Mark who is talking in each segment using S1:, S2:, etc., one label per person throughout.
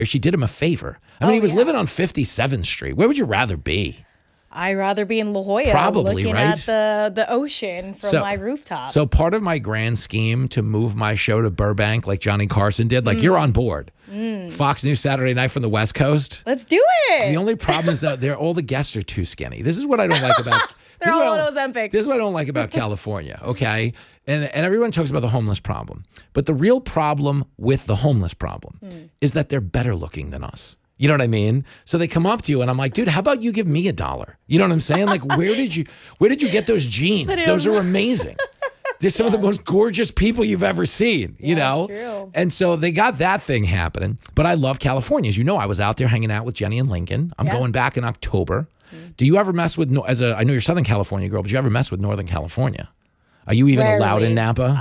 S1: or she did him a favor. I mean, he was living on 57th Street. Where would you rather be?
S2: I'd rather be in La Jolla,
S1: Probably,
S2: looking
S1: right?
S2: at the ocean from my rooftop.
S1: So part of my grand scheme to move my show to Burbank, like Johnny Carson did, like you're on board. Fox News Saturday night from the West Coast.
S2: Let's do it.
S1: The only problem is that all the guests are too skinny. This is what I don't like about.
S2: They're all on Ozempic.
S1: This is what I don't like about California. Okay, and everyone talks about the homeless problem, but the real problem with the homeless problem is that they're better looking than us. You know what I mean? So they come up to you and I'm like, dude, how about you give me $1? You know what I'm saying? Like, where did you get those jeans? Those are amazing. They're some of the most gorgeous people you've ever seen, you know?
S2: That's true.
S1: And so they got that thing happening. But I love California. As you know, I was out there hanging out with Jenny and Lincoln. I'm going back in October. Do you ever mess with, I know you're Southern California girl, but do you ever mess with Northern California? Are you even allowed in Napa?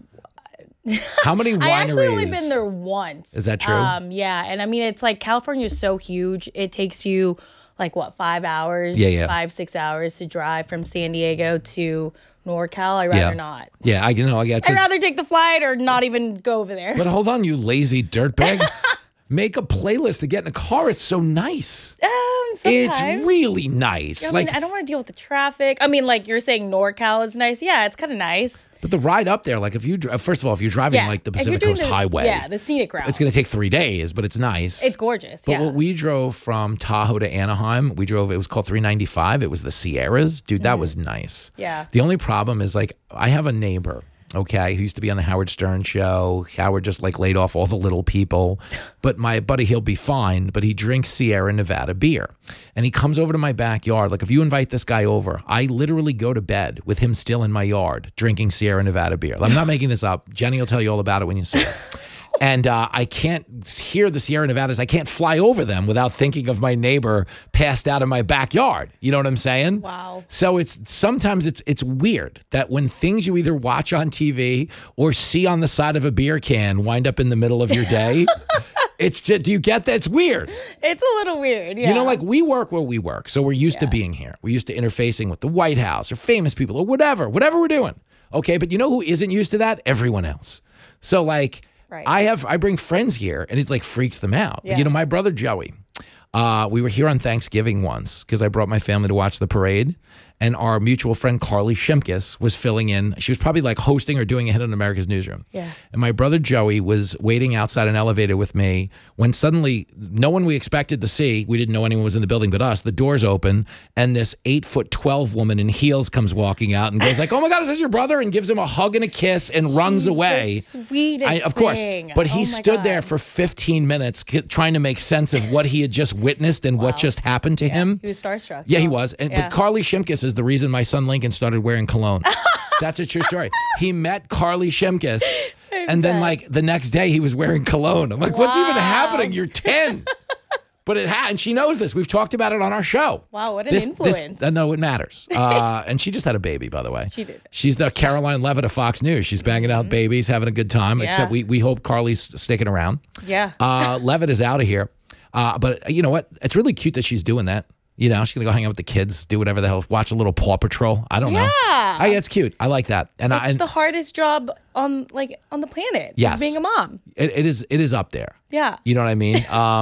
S1: How many wineries?
S2: I actually only been there once.
S1: Is that true?
S2: Yeah. And I mean, it's like California is so huge. It takes you like, what, 5 hours?
S1: Yeah.
S2: 5-6 hours to drive from San Diego to NorCal. I'd rather not.
S1: Yeah, I know. I'd
S2: rather take the flight or not even go over there.
S1: But hold on, you lazy dirtbag. Make a playlist to get in a car. It's so nice.
S2: Sometimes.
S1: It's really nice.
S2: I mean, I don't want to deal with the traffic. I mean, like you're saying NorCal is nice. Yeah, it's kind of nice.
S1: But the ride up there, like if you, first of all, if you're driving like the Pacific Coast Highway.
S2: Yeah, the scenic route.
S1: It's going to take 3 days, but it's nice.
S2: It's gorgeous,
S1: But what we drove from Tahoe to Anaheim, it was called 395. It was the Sierras. Dude, that was nice.
S2: Yeah.
S1: The only problem is like I have a neighbor, okay, who used to be on the Howard Stern show. Howard just like laid off all the little people. But my buddy, he'll be fine, but he drinks Sierra Nevada beer. And he comes over to my backyard. Like if you invite this guy over, I literally go to bed with him still in my yard drinking Sierra Nevada beer. I'm not making this up. Jenny will tell you all about it when you see it. And I can't hear the Sierra Nevadas. I can't fly over them without thinking of my neighbor passed out in my backyard. You know what I'm saying?
S2: Wow.
S1: So sometimes it's weird that when things you either watch on TV or see on the side of a beer can wind up in the middle of your day. It's just, do you get that? It's weird.
S2: It's a little weird, yeah.
S1: You know, like we work where we work, so we're used to being here. We're used to interfacing with the White House or famous people or whatever we're doing. Okay, but you know who isn't used to that? Everyone else. So like, I bring friends here and it like freaks them out.
S2: Yeah.
S1: You know, my brother Joey, we were here on Thanksgiving once because I brought my family to watch the parade. And our mutual friend Carly Shimkus was filling in. She was probably like hosting or doing a hit on America's Newsroom.
S2: Yeah.
S1: And my brother Joey was waiting outside an elevator with me when suddenly no one we expected to see, we didn't know anyone was in the building but us, the doors open and this 8'12" woman in heels comes walking out and goes like, "Oh my God, is this your brother?" and gives him a hug and a kiss and runs away.
S2: The sweetest
S1: Of course.
S2: thing.
S1: But he stood there for 15 minutes trying to make sense of what he had just witnessed and what just happened to him.
S2: He was starstruck.
S1: Yeah, he was. But Carly Shimkus is the reason my son Lincoln started wearing cologne. That's a true story. He met Carly Shimkus, and then like the next day he was wearing cologne. I'm like, what's even happening? You're 10. But and she knows this. We've talked about it on our show.
S2: Wow, what an influence.
S1: No, it matters. And she just had a baby, by the way.
S2: She did.
S1: She's the Caroline Levitt of Fox News. She's banging out babies, having a good time, except we hope Carly's sticking around.
S2: Yeah.
S1: Levitt is out of here. But you know what? It's really cute that she's doing that. You know, she's going to go hang out with the kids, do whatever the hell, watch a little Paw Patrol. I don't know.
S2: Yeah.
S1: It's cute. I like that. And
S2: it's the hardest job on the planet.
S1: Yes.
S2: Is being a mom.
S1: It is up there.
S2: Yeah.
S1: You know what I mean?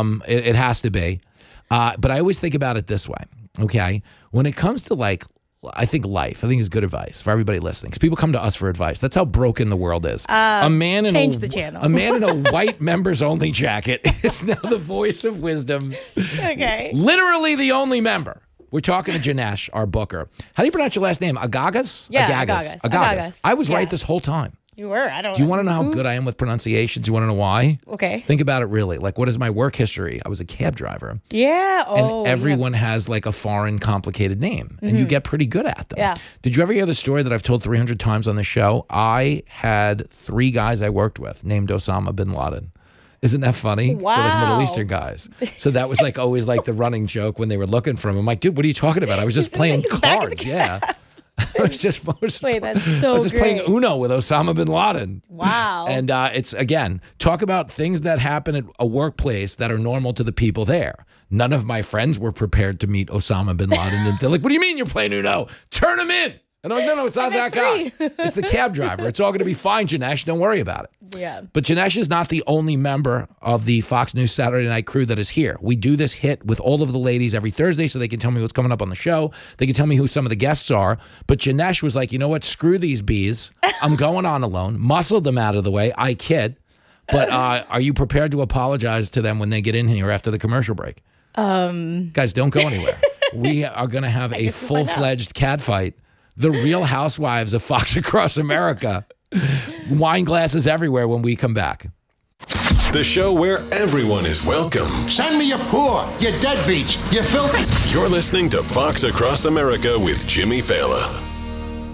S1: It has to be. But I always think about it this way, okay? When it comes to like, I think is good advice for everybody listening. Because people come to us for advice. That's how broken the world is. A man in
S2: change the channel.
S1: A man in a white members only jacket is now the voice of wisdom.
S2: Okay.
S1: Literally the only member. We're talking to Janesh, our booker. How do you pronounce your last name? Agagas?
S2: Yeah,
S1: Agagas. I was right this whole time.
S2: You were. I don't know.
S1: Do you want to know how good I am with pronunciations? Do you want to know why?
S2: Okay.
S1: Think about it really. Like, what is my work history? I was a cab driver.
S2: Yeah.
S1: And everyone has like a foreign, complicated name. And you get pretty good at them.
S2: Yeah.
S1: Did you ever hear the story that I've told 300 times on the show? I had 3 guys I worked with named Osama bin Laden. Isn't that funny?
S2: Wow.
S1: They're like Middle Eastern guys. So that was like always like the running joke when they were looking for him. I'm like, dude, what are you talking about? I was just playing cards. Yeah. I was just playing Uno with Osama bin Laden.
S2: Wow.
S1: And it's, again, talk about things that happen at a workplace that are normal to the people there. None of my friends were prepared to meet Osama bin Laden. And they're like, what do you mean you're playing Uno? Turn him in. And I'm like, no, it's not that guy. It's the cab driver. It's all going to be fine, Janesh. Don't worry about it.
S2: Yeah.
S1: But Janesh is not the only member of the Fox News Saturday Night crew that is here. We do this hit with all of the ladies every Thursday so they can tell me what's coming up on the show. They can tell me who some of the guests are. But Janesh was like, you know what? Screw these bees. I'm going on alone. Muscled them out of the way. I kid. But are you prepared to apologize to them when they get in here after the commercial break? Guys, don't go anywhere. We are going to have a full-fledged cat fight. The Real Housewives of Fox Across America. Wine glasses everywhere when we come back.
S3: The show where everyone is welcome.
S4: Send me your poor, your deadbeats, your filthy.
S3: You're listening to Fox Across America with Jimmy Fallon.